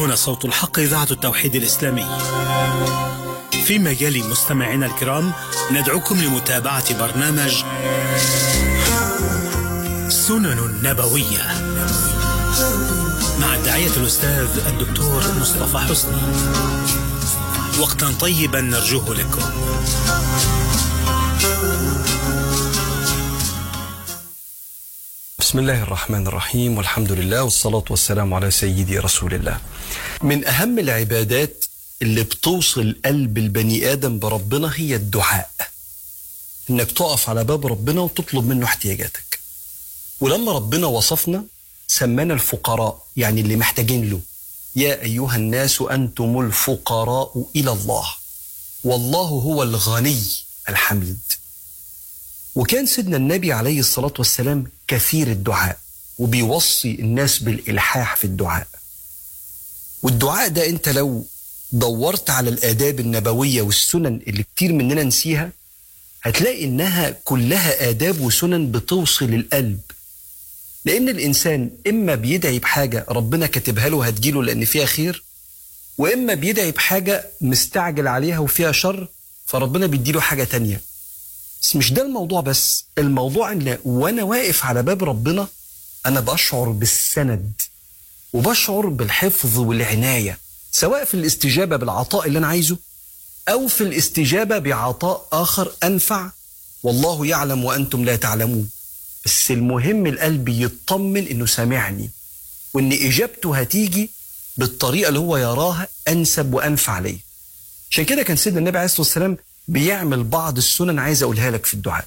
هنا صوت الحق إذاعة التوحيد الإسلامي. في مجال مستمعينا الكرام ندعوكم لمتابعة برنامج سنن نبوية مع الداعية الأستاذ الدكتور مصطفى حسني. وقتا طيبا نرجوه لكم. بسم الله الرحمن الرحيم، والحمد لله والصلاة والسلام على سيدي رسول الله. من أهم العبادات اللي بتوصل قلب البني آدم بربنا هي الدعاء، إنك تقف على باب ربنا وتطلب منه احتياجاتك. ولما ربنا وصفنا سمانا الفقراء، يعني اللي محتاجين له. يا أيها الناس أنتم الفقراء إلى الله والله هو الغني الحميد. وكان سيدنا النبي عليه الصلاة والسلام كثير الدعاء، وبيوصي الناس بالإلحاح في الدعاء. والدعاء ده انت لو دورت على الآداب النبوية والسنن اللي كتير مننا نسيها، هتلاقي انها كلها آداب وسنن بتوصل القلب. لأن الإنسان إما بيدعي بحاجة ربنا كاتبها له هتجيله لأن فيها خير، وإما بيدعي بحاجة مستعجل عليها وفيها شر فربنا بيديله حاجة تانية. بس مش ده الموضوع، بس الموضوع ان وانا واقف على باب ربنا انا بشعر بالسند وبشعر بالحفظ والعناية، سواء في الاستجابة بالعطاء اللي انا عايزه او في الاستجابة بعطاء اخر انفع، والله يعلم وانتم لا تعلمون. بس المهم القلب يطمن انه سامعني، وان اجابته هتيجي بالطريقة اللي هو يراها انسب وانفع ليه. عشان كده كان سيدنا النبي عليه الصلاة والسلام بيعمل بعض السنن عايز أقولها لك في الدعاء.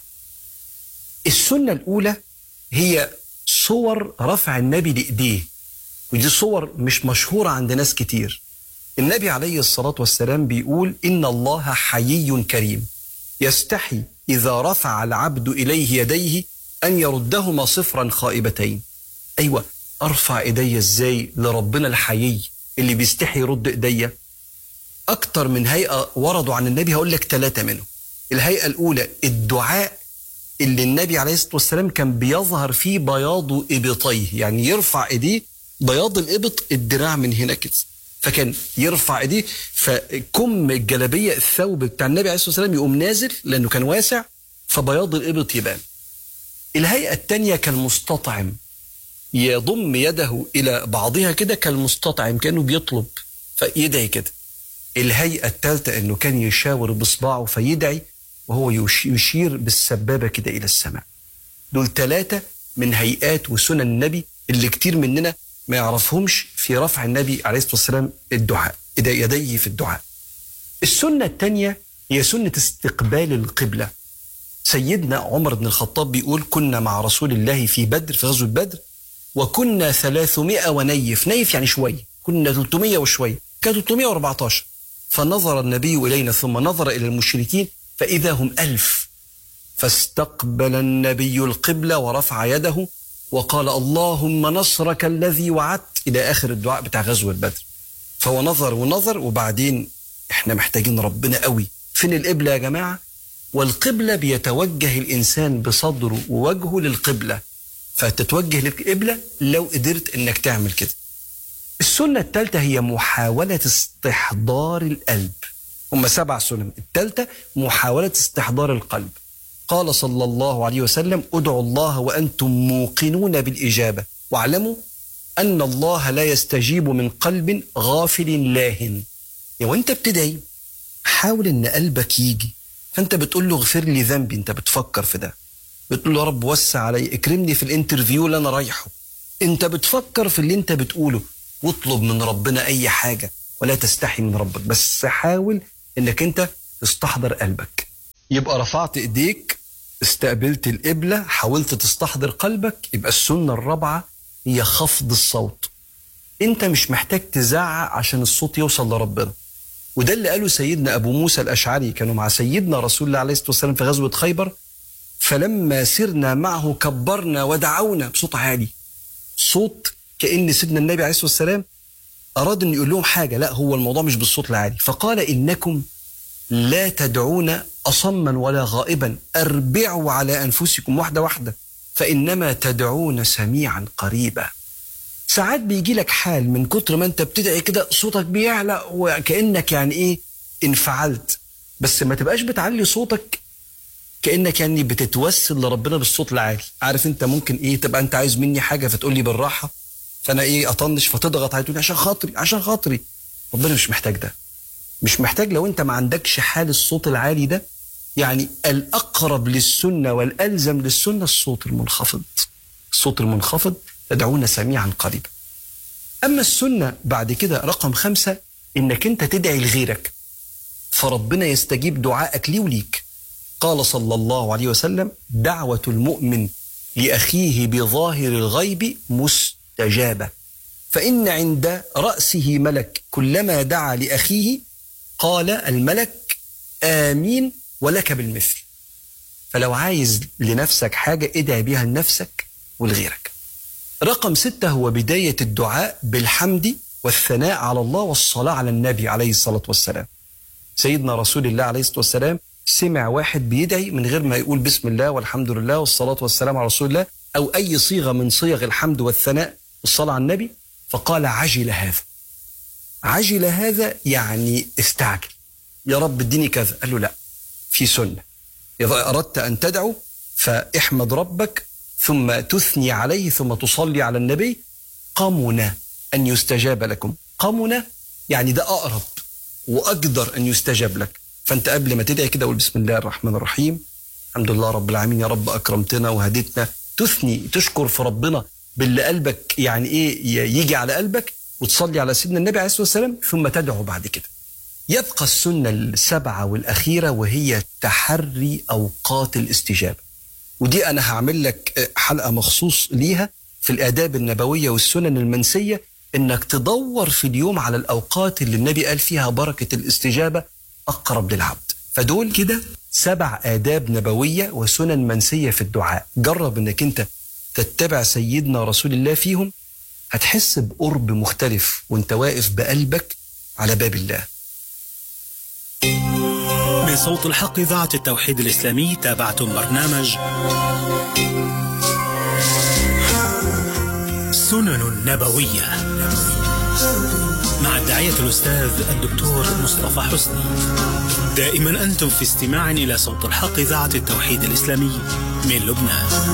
السنة الأولى هي صور رفع النبي لإيديه، ودي صور مش مشهورة عند ناس كتير. النبي عليه الصلاة والسلام بيقول إن الله حيي كريم يستحي إذا رفع العبد إليه يديه أن يردهما صفرا خائبتين. أيوة، أرفع إيدي إزاي لربنا الحيي اللي بيستحي يرد إيديا؟ أكتر من هيئة وردوا عن النبي، هقول لك 3 منهم. الهيئة الأولى الدعاء اللي النبي عليه الصلاة والسلام كان بيظهر فيه بياض إبطيه، يعني يرفع إيديه بياض الإبط الدراع من هنا كده، فكان يرفع إيديه فكم الجلبية الثوب بتاع النبي عليه الصلاة والسلام يقوم نازل لأنه كان واسع فبياض الإبط يبان. الهيئة الثانية كالمستطعم، يضم يده إلى بعضها كده كالمستطعم كأنه بيطلب فيدعي كده. الهيئة الثالثة انه كان يشاور بصباعه فيدعي وهو يشير بالسبابة كده الى السماء. دول 3 من هيئات وسنن النبي اللي كتير مننا ما يعرفهمش في رفع النبي عليه الصلاة والسلام الدعاء، يديه في الدعاء. السنة الثانية هي سنة استقبال القبلة. سيدنا عمر بن الخطاب بيقول كنا مع رسول الله في بدر، في غزوة بدر، وكنا 300 ونيف، نيف يعني شوية، كنا 300 وشوية، كان 314. فنظر النبي إلينا ثم نظر إلى المشركين فإذا هم 1000. فاستقبل النبي القبلة ورفع يده وقال اللهم نصرك الذي وعدت، إلى آخر الدعاء بتاع غزوة بدر. فهو نظر ونظر، وبعدين إحنا محتاجين ربنا قوي. فين القبلة يا جماعة؟ والقبلة بيتوجه الإنسان بصدره ووجهه للقبلة، فتتوجه للقبلة لو قدرت إنك تعمل كده. السنة الثالثة هي محاولة استحضار القلب. هم 7 سنن، الثالثة محاولة استحضار القلب. قال صلى الله عليه وسلم ادعوا الله وأنتم موقنون بالإجابة واعلموا أن الله لا يستجيب من قلب غافل لاهن. وانت بتدعي حاول ان قلبك يجي، فانت بتقول له اغفر لي ذنبي، انت بتفكر في ده، بتقول له يا رب وسع علي، اكرمني في الانترفيو اللي انا رايحه، انت بتفكر في اللي انت بتقوله. واطلب من ربنا أي حاجة ولا تستحي من ربك، بس حاول إنك أنت تستحضر قلبك. يبقى رفعت إيديك، استقبلت القبلة، حاولت تستحضر قلبك. يبقى السنة الرابعة هي خفض الصوت. أنت مش محتاج تزعق عشان الصوت يوصل لربنا، وده اللي قاله سيدنا أبو موسى الأشعري. كانوا مع سيدنا رسول الله عليه الصلاة والسلام في غزوة خيبر، فلما سرنا معه كبرنا ودعونا بصوت عالي، صوت كأن سيدنا النبي عليه الصلاة والسلام أراد أن يقول لهم حاجة. لا، هو الموضوع مش بالصوت العالي. فقال إنكم لا تدعون أصما ولا غائبا، أربعوا على أنفسكم واحدة واحدة، فإنما تدعون سميعا قريبا. ساعات بيجي لك حال من كتر ما انت بتدعي كده صوتك بيعلى وكأنك يعني ايه انفعلت، بس ما تبقاش بتعلي صوتك كأنك يعني بتتوسل لربنا بالصوت العالي. عارف انت ممكن ايه تبقى انت عايز مني حاجة فتقول لي بالراحة، فانا ايه اطنش فتضغط علي تقول عشان خاطري عشان خاطري. ربنا مش محتاج ده، مش محتاج لو انت ما عندكش حال الصوت العالي ده. يعني الأقرب للسنة والألزم للسنة الصوت المنخفض. الصوت المنخفض تدعون سميعا قريبا. أما السنة بعد كده رقم 5 إنك أنت تدعي لغيرك فربنا يستجيب دعائك لي وليك. قال صلى الله عليه وسلم: دعوة المؤمن لأخيه بظاهر الغيب مستجابة، فإن عند رأسه ملك كلما دعا لأخيه قال الملك آمين ولك بالمثل. فلو عايز لنفسك حاجة ادعي بيها لنفسك ولغيرك. رقم 6 هو بداية الدعاء بالحمد والثناء على الله والصلاة على النبي عليه الصلاة والسلام. سيدنا رسول الله عليه الصلاة والسلام سمع واحد بيدعي من غير ما يقول بسم الله والحمد لله والصلاة والسلام على رسول الله أو أي صيغة من صيغ الحمد والثناء والصلاة على النبي، فقال عجل هذا. عجل هذا يعني استعجل، يا رب اديني كذا. قال له لا، في سنة، إذا أردت أن تدعو فاحمد ربك ثم تثني عليه ثم تصلي على النبي قمنا أن يستجاب لكم. قمنا يعني ده أقرب وأقدر أن يستجاب لك. فأنت قبل ما تدعي كده قول بسم الله الرحمن الرحيم، الحمد لله رب العالمين، يا رب أكرمتنا وهديتنا. تثني تشكر في ربنا باللي قلبك يعني إيه يجي على قلبك، وتصلي على سيدنا النبي عليه الصلاة والسلام ثم تدعو بعد كده. يبقى السنة 7 والأخيرة وهي تحري أوقات الاستجابة، ودي أنا هعمل لك حلقة مخصوص ليها في الآداب النبوية والسنن المنسية، إنك تدور في اليوم على الأوقات اللي النبي قال فيها بركة الاستجابة أقرب للعبد. فدول كده 7 آداب نبوية وسنن منسية في الدعاء. جرب إنك أنت تتبع سيدنا رسول الله فيهم، هتحس بقرب مختلف وانت واقف بقلبك على باب الله. من صوت الحق إذاعة التوحيد الإسلامي تابعتم برنامج سنن نبوية مع الداعية الأستاذ الدكتور مصطفى حسني. دائما أنتم في استماع إلى صوت الحق إذاعة التوحيد الإسلامي من لبنان.